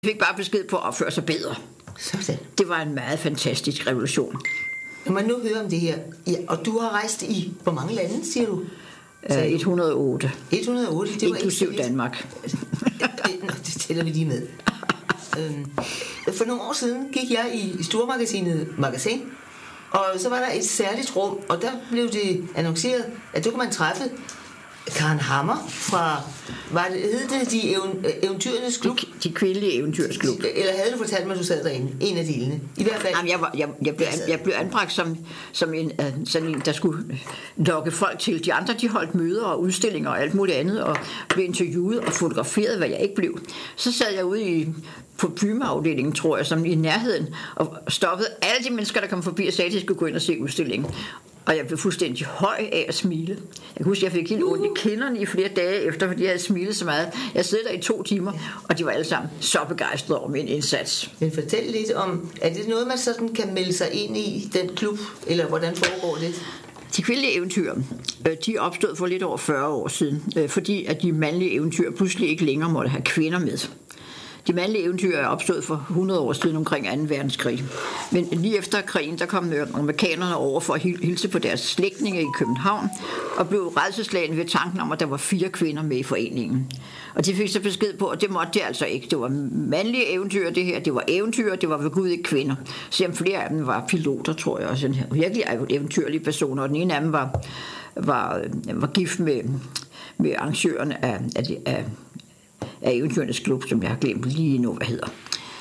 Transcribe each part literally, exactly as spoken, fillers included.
fik bare besked på at opføre sig bedre. Sådan. Det var en meget fantastisk revolution. Når man nu hører om det her, ja, og du har rejst i, hvor mange lande, siger du? Uh, et hundrede og otte. et hundrede og otte, det var inklusiv Danmark. Nå, det tæller vi lige med. øhm, for nogle år siden gik jeg i stormagasinet Magasin, og så var der et særligt rum, og der blev det annonceret, at der kunne man træffe Karen Hammer fra, hvad hed det, de eventyrernes klub? De, de kvindelige eventyrers klub. Eller havde du fortalt mig, at du sad derinde? En af delene. I hvert fald. Jamen, jeg, var, jeg, jeg, blev, jeg blev anbragt som, som en, sådan en, der skulle lokke folk til. De andre, de holdt møder og udstillinger og alt muligt andet, og blev interviewet og fotograferet, hvad jeg ikke blev. Så sad jeg ude i på pymeafdelingen, tror jeg, som i nærheden, og stoppede alle de mennesker, der kom forbi og sagde, at de skulle gå ind og se udstillingen. Og jeg blev fuldstændig høj af at smile. Jeg kan huske, at jeg fik helt ondt i kinderne i flere dage efter, fordi jeg havde smilet så meget. Jeg sad der i to timer, og de var alle sammen så begejstrede over min indsats. Men fortæl lidt om, er det noget, man sådan kan melde sig ind i, den klub, eller hvordan foregår det? De kvindelige eventyr, de opstod for lidt over fyrre år siden, fordi at de mandlige eventyr pludselig ikke længere måtte have kvinder med. De mandlige eventyr er opstået for hundrede år siden omkring anden verdenskrig. Men lige efter krigen, der kom amerikanerne over for at hilse på deres slægtninge i København, og blev rædselsslagne ved tanken om, at der var fire kvinder med i foreningen. Og de fik så besked på, at det måtte det altså ikke. Det var mandlige eventyr, det her. Det var eventyr, det var ved Gud ikke kvinder. Selvom flere af dem var piloter, tror jeg også. Virkelig eventyrlige personer. Og den ene af dem var, var, var gift med, med arrangørerne af, af, af af eventyrernes klub, som jeg har glemt lige nu, hvad hedder.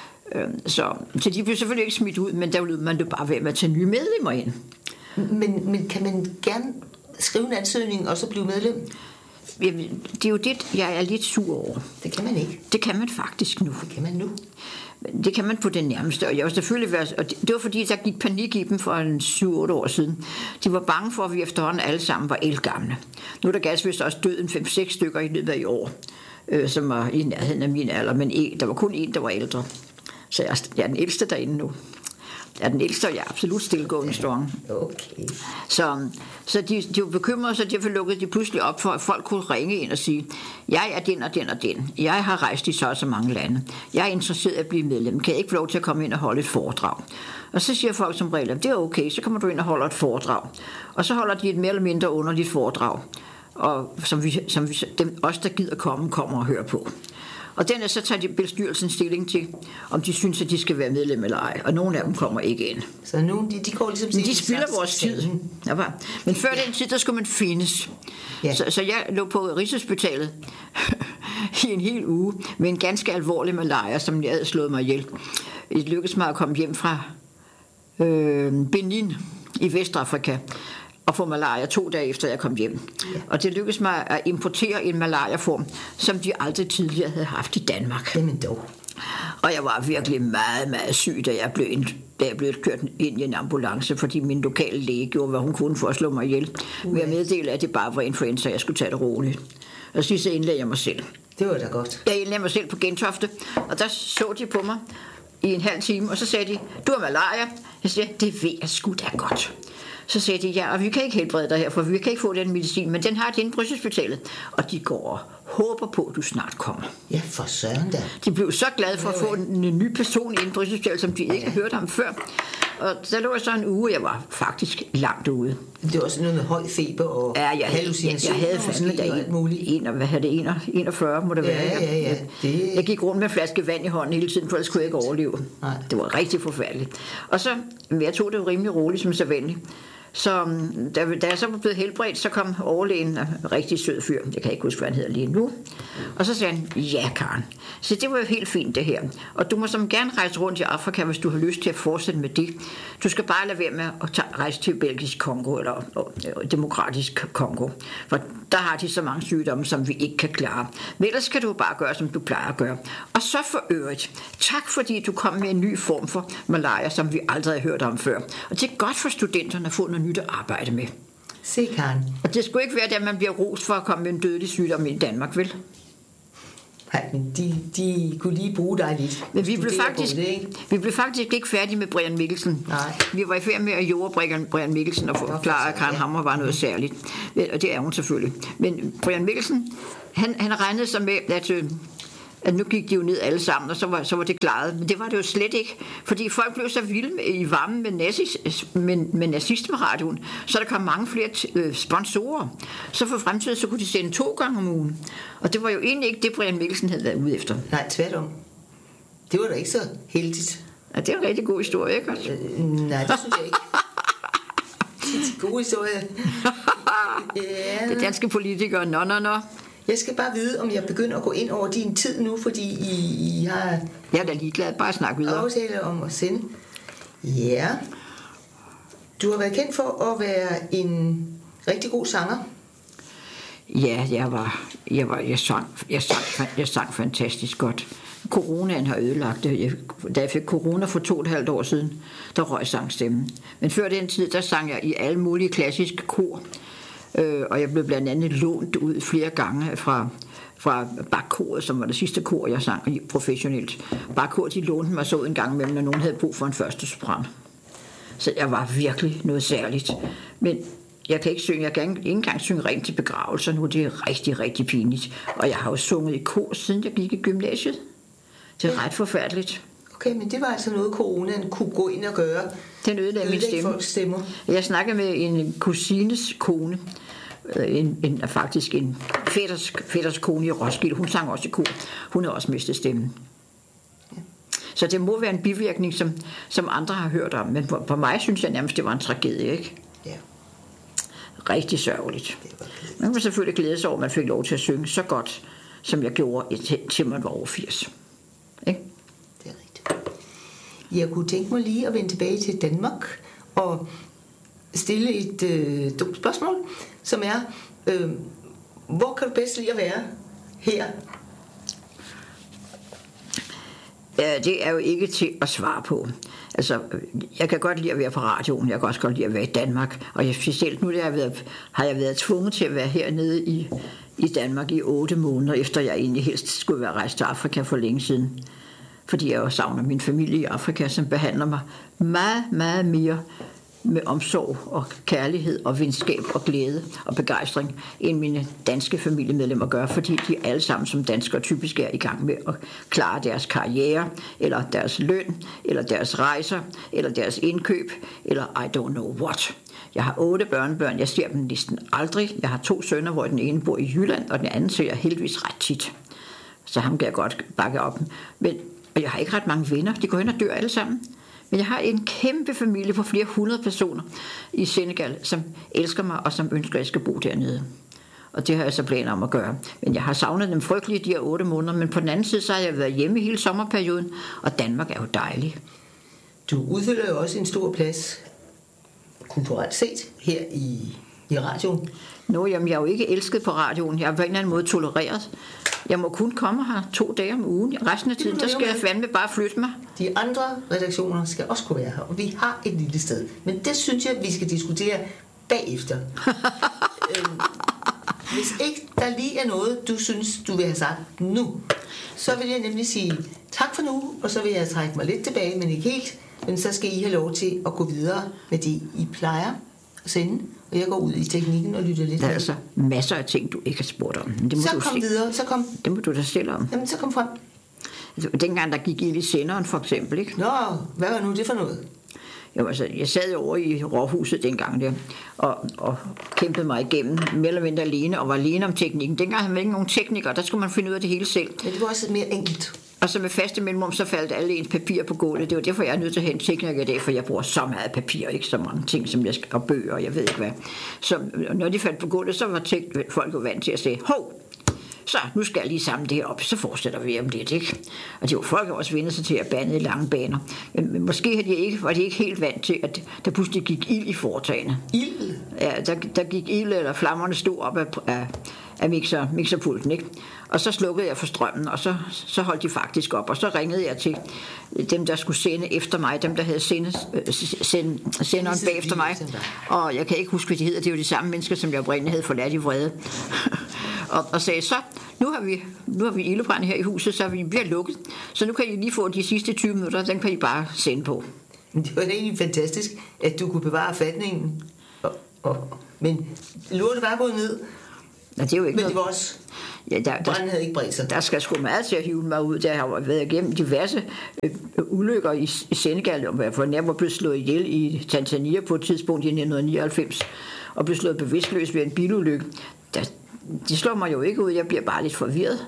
Så, så de blev selvfølgelig ikke smidt ud, men der ville man jo bare være med at tage nye medlemmer ind. Men, men kan man gerne skrive en ansøgning og så blive medlem? Jamen, det er jo det, jeg er lidt sur over. Det kan man ikke. Det kan man faktisk nu. Det kan man nu. Det kan man på det nærmeste, og jeg var selvfølgelig været, og det, det var fordi, der gik panik i dem for en syv otte år siden. De var bange for, at vi efterhånden alle sammen var ældgamle. Nu er der ganske også død en fem seks stykker i løbet af i år, øh, som var i nærheden af min alder, men en, der var kun en, der var ældre. Så jeg, jeg er den ældste derinde nu. Jeg er den ældste, og jeg er absolut stillgående strong. Okay. Så, så de, de var bekymrede, så derfor lukkede de pludselig op for, at folk kunne ringe ind og sige, jeg er den og den og den. Jeg har rejst i så og så mange lande. Jeg er interesseret i at blive medlem. Kan jeg ikke få lov til at komme ind og holde et foredrag? Og så siger folk som regel, det er okay, så kommer du ind og holder et foredrag. Og så holder de et mere eller mindre underligt foredrag, og som, vi, som vi, dem, os, der gider komme, kommer og hører på. Og dernæst så tager de bestyrelsen stilling til, om de synes, at de skal være medlem eller ej. Og nogle af dem kommer ikke ind. Så nogle, de, de går ligesom... Men de spilder vores tid. Ja, men før den tid, der skulle man findes. Ja. Så, så jeg lå på Rigshospitalet i en hel uge med en ganske alvorlig malaria, som jeg havde slået mig ihjel. Det lykkedes mig at komme hjem fra øh, Benin i Vestafrika og få malaria to dage efter jeg kom hjem. Ja. Og det lykkedes mig at importere en malariaform, som de aldrig tidligere havde haft i Danmark. Jamen dog. Og jeg var virkelig meget, meget syg, da jeg blev, ind, da jeg blev kørt ind i en ambulance, fordi min lokale læge gjorde, hvad hun kunne for at slå mig ihjel. Uh. Ved at meddele, at det bare var influenza, jeg skulle tage det roligt. Og så indlagde jeg mig selv. Det var da godt. Jeg indlagde mig selv på Gentofte, og der så de på mig i en halv time, og så sagde de, du har malaria. Jeg sagde, det ved jeg sgu da godt. Så sagde de, ja, og vi kan ikke helbrede dig her, for vi kan ikke få den medicin, men den har de inde på Rigshospitalet. Og de går og håber på, at du snart kommer. Ja, for søren da. De blev så glade for at få en, en ny person inde på Rigshospitalet, som de ikke havde hørt om før. Og der lå jeg så en uge, jeg var faktisk langt ude. Det var også noget med høj feber og ja, jeg, hallucinationer. Jeg, jeg havde fandme da alt muligt. En, hvad havde det? enogfyrre må det ja, være. Ja, ja, det... Jeg gik rundt med en flaske vand i hånden hele tiden, for ellers kunne jeg ikke overleve. Nej. Det var rigtig forfærdeligt. Og så, jeg tog det rimelig roligt som sædvanligt. Så da, da jeg så var blevet helbredt, så kom overlægen, en rigtig sød fyr, jeg kan ikke huske, hvad han hedder lige nu, og så sagde han, ja Karen, så det var jo helt fint det her, og du må som gerne rejse rundt i Afrika, hvis du har lyst til at fortsætte med det. Du skal bare lade være med at tage, rejse til Belgisk Kongo, eller og, og, Demokratisk Kongo, for der har de så mange sygdomme, som vi ikke kan klare. Men ellers skal du bare gøre, som du plejer at gøre. Og så for øvrigt, tak fordi du kom med en ny form for malaria, som vi aldrig har hørt om før. Og det er godt for studenterne at få noget nyt at arbejde med. Se, Karen. Og det skulle ikke være, at man bliver rost for at komme med en dødelig sygdom i Danmark, vel? Nej, men de, de kunne lige bruge dig lidt. Men vi blev, faktisk, det, vi blev faktisk ikke færdige med Brian Mikkelsen. Nej. Vi var i færd med at jorde Brian Mikkelsen og forklare, at Karen Hammer var noget særligt. Og det er hun selvfølgelig. Men Brian Mikkelsen, han, han regnede sig med, at at nu gik de jo ned alle sammen, og så var, så var det klaret. Men det var det jo slet ikke, fordi folk blev så vilde med, i varmen med, nazis, med, med nazisme-radioen, så der kom mange flere t- øh, sponsorer. Så for fremtiden, så kunne de sende to gange om ugen. Og det var jo egentlig ikke det, Brian Mikkelsen havde været ude efter. Nej, tværtom. Det var da ikke så heldigt. Ja, det er en rigtig god historie, ikke også? Øh, nej, det synes jeg ikke. Det er en god historie. Ja. Det danske politikere, nå, nå, nå. Jeg skal bare vide, om jeg begynder at gå ind over din tid nu, fordi I, I har... Jeg er da ligeglad, bare snak videre. Aftale om at sende. Ja. Du har været kendt for at være en rigtig god sanger. Ja, jeg var, jeg var, jeg sang, jeg sang, jeg sang fantastisk godt. Coronaen har ødelagt det. Jeg, da jeg fik corona for to og et halvt år siden, der røg sangstemmen. Men før den tid, der sang jeg i alle mulige klassiske kor. Øh, og jeg blev blandt andet lånt ud flere gange fra, fra Bach-koret, som var det sidste kor, jeg sang i professionelt. Bach-koret, de lånte mig så en gang imellem, når nogen havde brug for en første sopran. Så jeg var virkelig noget særligt. Men jeg kan ikke synge, jeg kan ikke engang synge rent til begravelser nu, det er rigtig, rigtig pinligt. Og jeg har jo sunget i kor, siden jeg gik i gymnasiet. Det er ret forfærdeligt. Okay, men det var altså noget, coronaen kunne gå ind og gøre. Den ødelagde min stemme. Folks stemmer. Jeg snakkede med en kusines kone, en, en, faktisk en fætters, fætters kone i Roskilde. Hun sang også i kor. Hun har også mistet stemmen. Ja. Så det må være en bivirkning, som, som andre har hørt om. Men for, for mig synes jeg nærmest, det var en tragedie, ikke? Ja. Rigtig sørgeligt. Man kan selvfølgelig glæde sig over, at man fik lov til at synge så godt, som jeg gjorde, til man var over firs. Ikke? Det er rigtigt. Jeg kunne tænke mig lige at vende tilbage til Danmark og stille et øh, dumt spørgsmål, som er, øh, hvor kan du bedst lide at være her? Ja, det er jo ikke til at svare på. Altså, jeg kan godt lide at være på radioen, jeg kan også godt lide at være i Danmark, og jeg, specielt nu der har, været, har jeg været tvunget til at være hernede i, i Danmark i otte måneder, efter jeg egentlig helst skulle være rejst til Afrika for længe siden. Fordi jeg jo savner min familie i Afrika, som behandler mig meget, meget mere med omsorg og kærlighed og venskab og glæde og begejstring, end mine danske familiemedlemmer gør, fordi de alle sammen som danskere typisk er i gang med at klare deres karriere, eller deres løn, eller deres rejser, eller deres indkøb, eller I don't know what. Jeg har otte børnebørn, jeg ser dem næsten aldrig. Jeg har to sønner, hvor den ene bor i Jylland, og den anden ser jeg heldigvis ret tit. Så ham kan jeg godt bakke op. Men jeg har ikke ret mange venner, de går hen og dør alle sammen. Men jeg har en kæmpe familie på flere hundrede personer i Senegal, som elsker mig og som ønsker, at jeg skal bo dernede. Og det har jeg så planer om at gøre. Men jeg har savnet dem frygteligt de her otte måneder, men på den anden side, så har jeg været hjemme hele sommerperioden, og Danmark er jo dejlig. Du udfylder jo også en stor plads, kulturelt set, her i, i radioen. Nå, jamen, jeg er jo ikke elsket på radioen. Jeg er på en eller anden måde tolereret. Jeg må kun komme her to dage om ugen. Resten af tiden, der skal jeg fandme bare flytte mig. De andre redaktioner skal også kunne være her, og vi har et lille sted. Men det synes jeg, vi skal diskutere bagefter. øhm, hvis ikke der lige er noget, du synes, du vil have sagt nu, så vil jeg nemlig sige tak for nu, og så vil jeg trække mig lidt tilbage, men ikke helt. Men så skal I have lov til at gå videre med det, I plejer at sende. Og jeg går ud i teknikken og lytter lidt. Der er altså masser af ting, du ikke har spurgt om. Det må så du kom se. videre, så kom. Det må du da stille om. Jamen, så kom frem. Altså, dengang der gik ild i senderen, for eksempel, ikke? Nå, hvad var nu det for noget? Jo, altså, jeg sad over i Råhuset dengang der, og, og kæmpede mig igennem, mere eller mindre alene, og var alene om teknikken. Dengang havde man ikke nogen teknikere, der skulle man finde ud af det hele selv. Men det var også mere enkelt. Og så med faste mellemrum, så faldt alle ens papir på gulvet. Det var derfor, jeg er nødt til at have en tekniker i dag, for jeg bruger så meget papir, ikke så mange ting, som jeg skal, og bøger, og jeg ved ikke hvad. Så når de faldt på gulvet, så var tek- folk jo vant til at sige, hov, så nu skal jeg lige samle det her op, så fortsætter vi om lidt, ikke? Og de var folk har også vendt sig til at bande i lange baner. Men, men måske havde de ikke, var de ikke helt vant til, at der pludselig gik ild i foretagene. Ild? Ja, der, der gik ild, eller flammerne stod op af, af, af mixer, mixerpulten, ikke? Og så slukkede jeg for strømmen, og så, så holdt de faktisk op, og så ringede jeg til dem, der skulle sende efter mig, dem, der havde sendes, send, senderen bag efter mig. Og jeg kan ikke huske, hvad de hedder, det er jo de samme mennesker, som jeg oprindeligt havde forladt i vrede. og, og sagde så, nu har vi, nu har vi ildebrand her i huset, så vi bliver lukket, så nu kan I lige få de sidste tyve minutter, den kan I bare sende på. Det var egentlig fantastisk, at du kunne bevare fatningen, og, og, men lortet var gået ned. Ja, det er jo ikke Men noget... det var også... Ja, der, der, branden havde ikke bredt sig. Der skal sgu meget til at hive mig ud. Der har jo været igennem diverse øh, ulykker i, i Senegal, for jeg var blevet slået ihjel i Tanzania på et tidspunkt i nitten nioghalvfems, og blev slået bevidstløs ved en bilulykke. Der, de slår mig jo ikke ud, jeg bliver bare lidt forvirret.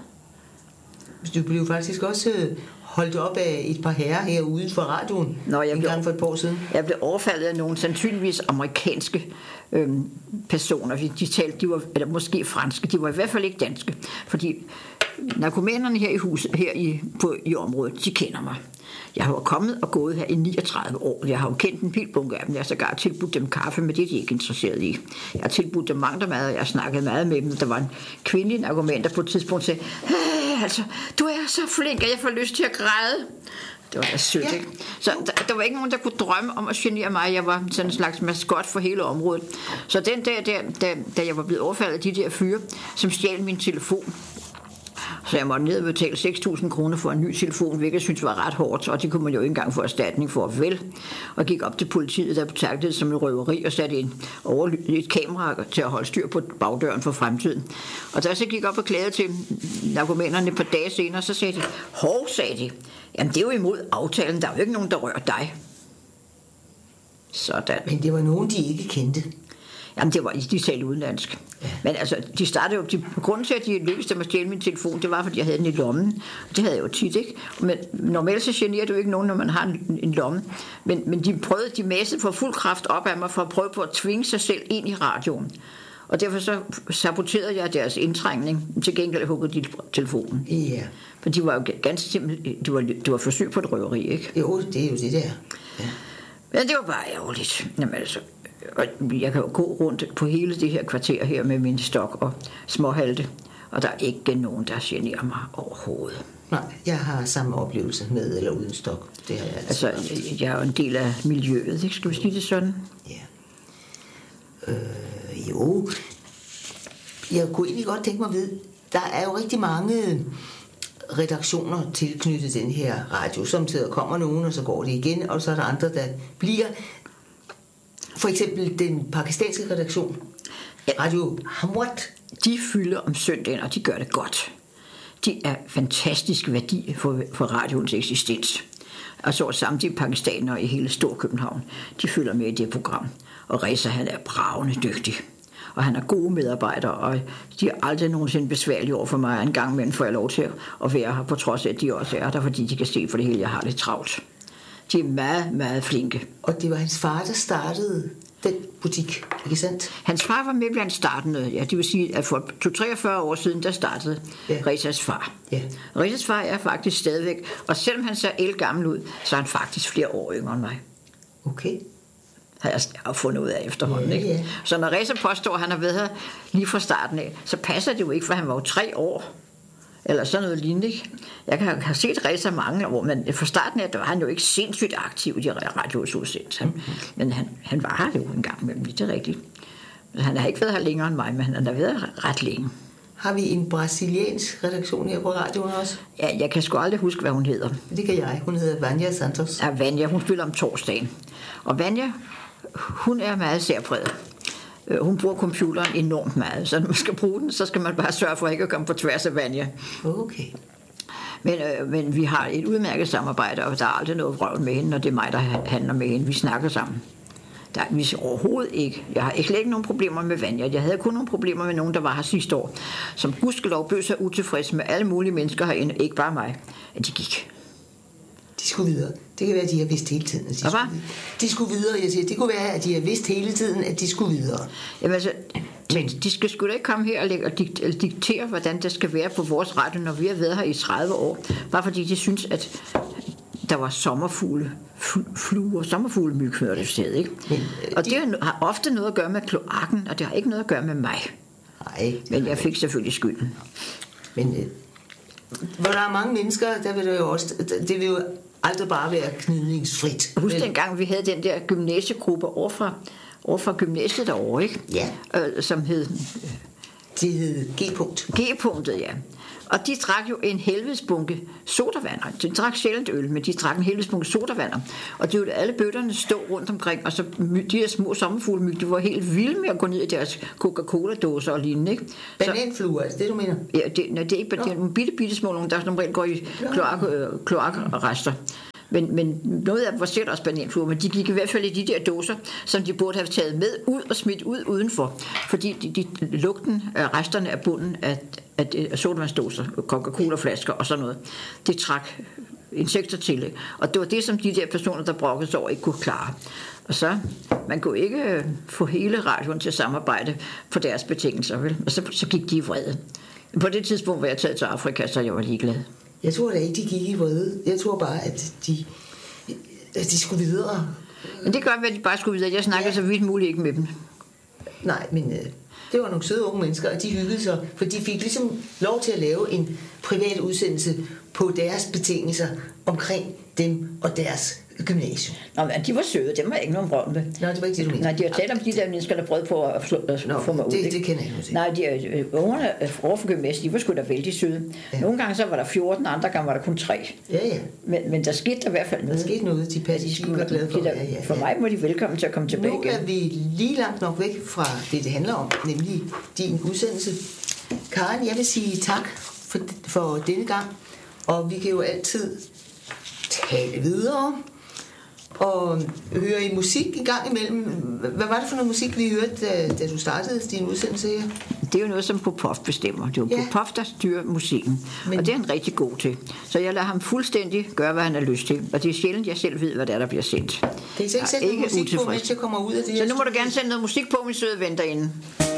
Du blev faktisk også holdt op af et par herrer herude for radioen. Nå, jeg en blev, gang for et par år siden. Jeg blev overfaldet af nogle sandsynligvis amerikanske øhm, personer. De talte, de var, eller måske franske, de var i hvert fald ikke danske. Fordi narkomanerne her i huset, her i, på, i området, de kender mig. Jeg har jo kommet og gået her i niogtredive år. Jeg har jo kendt en hel bunke af dem. Jeg har sågar tilbudt dem kaffe, men det er de ikke interesseret i. Jeg har tilbudt dem mange mad, og jeg har snakket meget med dem. Der var en kvindelig narkoman, der på et tidspunkt sagde, hey, altså, du er så flink, at jeg får lyst til at græde. Det var da sødt, ja. Ikke? Så der, der var ikke nogen, der kunne drømme om at genere mig. Jeg var sådan en slags maskot for hele området. Så den dag, der, da, da jeg var blevet overfaldet af de der fyre, som stjal min telefon, så jeg måtte ned og betale seks tusind kroner for en ny telefon, hvilket jeg synes var ret hårdt, og det kunne man jo ikke engang få erstatning for, vel. Og gik op til politiet, der betragtede det som en røveri og satte en over, et kamera til at holde styr på bagdøren for fremtiden. Og da jeg så gik op og klagede til narkomanerne et par dage senere, så sagde de, hov, sagde de, jamen det er jo imod aftalen, der er jo ikke nogen, der rører dig. Sådan. Men det var nogen, de ikke kendte. Jamen, det var, de talte udenlandsk. Ja. Men altså, de startede jo... De, grunden til, at de lykkedes dem at stjæle min telefon, det var, fordi jeg havde den i lommen. Det havde jeg jo tit, ikke? Men normalt så generer det jo ikke nogen, når man har en, en lomme. Men, men de prøvede, de massede for fuld kraft op af mig, for at prøve på at tvinge sig selv ind i radioen. Og derfor så saboterede jeg deres indtrængning. Til gengæld huggede de telefonen. Ja. For de var jo ganske simpelthen... Det var, det var forsøg på et røveri, ikke? Jo, det er jo det der. Ja. Men det var bare ærgerligt. Jamen altså... Og jeg kan jo gå rundt på hele det her kvarter her med min stok og småhalte, og der er ikke nogen, der generer mig overhovedet. Nej, jeg har samme oplevelse med eller uden stok. Det har jeg altså. Altså, jeg er jo en del af miljøet, ikke? Skal vi sige det sådan? Ja. Øh, jo. Jeg kunne egentlig godt tænke mig at vide, der er jo rigtig mange redaktioner tilknyttet den her radio. Samtidig kommer nogen, og så går det igen, og så er der andre, der bliver... For eksempel den pakistanske redaktion, Radio Hamwat. De fylder om søndagen, og de gør det godt. De er fantastisk værdi for, for radioens eksistens. Og så samtidig pakistanere i hele Storkøbenhavn, de følger med i det program. Og Reza, han er bravende dygtig. Og han er gode medarbejdere, og de er aldrig nogensinde besværlige over for mig. En gang imellem får jeg lov til at være her, på trods af, at de også er der, fordi de kan se for det hele, jeg har lidt travlt. De er meget, meget flinke. Og det var hans far, der startede den butik, ikke sandt? Hans far var med blandt startende. Ja, det vil sige, at for treogfyrre år siden, der startede ja. Rezas far. Ja. Rezas far er faktisk stadigvæk, og selvom han ser elgammel ud, så er han faktisk flere år yngre end mig. Okay. Har jeg fundet ud af efterhånden, ja, ikke? Ja. Så når Reza påstår, at han har været her lige fra starten af, så passer det jo ikke, for han var jo tre år. Eller sådan noget lignende, ikke? Jeg kan have set Reza mange år, men fra starten af, der var han jo ikke sindssygt aktiv i de radiosudsendelser. Mm-hmm. Men han, han var her jo en gang imellem, det er rigtigt. Han har ikke været her længere end mig, men han har været her ret længe. Har vi en brasiliansk redaktion her på radioen også? Ja, jeg kan sgu aldrig huske, hvad hun hedder. Det kan jeg. Hun hedder Vanja Santos. Ja, Vanja, hun spiller om torsdagen. Og Vanja, hun er meget særpræget. Hun bruger computeren enormt meget, så når man skal bruge den, så skal man bare sørge for ikke at komme på tværs af Vanja. Okay. Men, øh, men vi har et udmærket samarbejde, og der er aldrig noget vrøvl med hende, når det er mig, der handler med hende. Vi snakker sammen. Der er vi overhovedet ikke. Jeg har ikke, ikke nogen problemer med Vanja. Jeg havde kun nogle problemer med nogen, der var her sidste år, som gudskelov bød sig utilfreds med alle mulige mennesker herinde, ikke bare mig, at de gik. De skulle videre. Det kan være, at de har vidst hele tiden, at de, skulle, de skulle videre. Jeg siger, det kunne være, at de har vidst hele tiden, at de skulle videre. Jamen altså, men de skal sgu da ikke komme her og, lægge, og diktere, hvordan det skal være på vores radio, når vi har været her i tredive år. Bare fordi de synes, at der var sommerfugle, fluer, sommerfuglemyg hører det sted, ikke? Men, øh, og de... det har ofte noget at gøre med kloakken, og det har ikke noget at gøre med mig. Nej. Men jeg fik selvfølgelig skylden. Men øh, hvor der er mange mennesker, der vil det jo også, det vil jo aldrig bare være gnidningsfrit. Husk dengang, vi havde den der gymnasiegruppe overfra, overfra gymnasiet derovre, ikke? Ja. Øh, som hed... Det hed G-punkt. G-punktet, ja. Og de drak jo en helvedesbunke sodavander. De drak sjældent øl, men de drak en helvedesbunke sodavander. Og de ville alle bøtterne stå rundt omkring, og så de her små sommerfuglemyg, de var helt vilde med at gå ned i deres Coca-Cola-dåser og lignende, ikke? Bananfluer, er det det, du mener? Ja, det, nej, det er ikke, det er nogle bitte, bitte små, der som regel går i kloak, øh, kloakrester. Men, men noget af dem var sikkert også bananfluer, men de gik i hvert fald i de der dåser, som de burde have taget med ud og smidt ud udenfor. Fordi de, de, lugten af resterne af bunden af, af, af sodavandsdåser, Coca-Cola-flasker og sådan noget, det trak insekter til. Og det var det, som de der personer, der brokkede sig over, ikke kunne klare. Og så, man kunne ikke få hele radioen til at samarbejde på deres betingelser, vel? Og så, så gik de i vrede. På det tidspunkt var jeg taget til Afrika, så jeg var ligeglad. Jeg tror da ikke, de gik i vrede. Jeg tror bare, at de, at de skulle videre. Men det gør, at de bare skulle videre. Jeg snakker ja. så vidt muligt ikke med dem. Nej, men øh, det var nogle søde unge mennesker, og de hyggede sig, for de fik ligesom lov til at lave en privat udsendelse på deres betingelser omkring dem og deres gymnasium. Nå, men de var søde, dem var ikke nogen røv med. Nå, det var ikke det, du mente. Nej, de har talt om de der mennesker, der prøvede på at få, at Nå, få mig ud. Det, det kender jeg ikke. Nej, de ungerne over for gymnasiet, de var sgu da vældig søde. Ja. Nogle gange så var der fjorten, andre gange var der kun tre. Ja, ja. Men, men der skete der i hvert fald noget. Der skete noget, de passede, de, de var glade for. De der, ja, ja. For mig må de velkommen til at komme tilbage nu igen. Nu er vi lige langt nok væk fra det, det handler om, nemlig din udsendelse. Karen, jeg vil sige tak for, for denne gang, og vi kan jo altid tale videre og høre i musik en gang imellem. Hvad var det for noget musik, vi hørte, da, da du startede din udsendelse her? Det er jo noget, som Popov bestemmer. Det er jo ja. Popov, der styrer musikken. Men... Og det er han rigtig god til. Så jeg lader ham fuldstændig gøre, hvad han har lyst til. Og det er sjældent, jeg selv ved, hvad der er, der bliver sendt. Kan I så ikke sætte noget musik på, mens jeg kommer ud af det? Så nu må du gerne sende noget musik på, min søde ven derinde.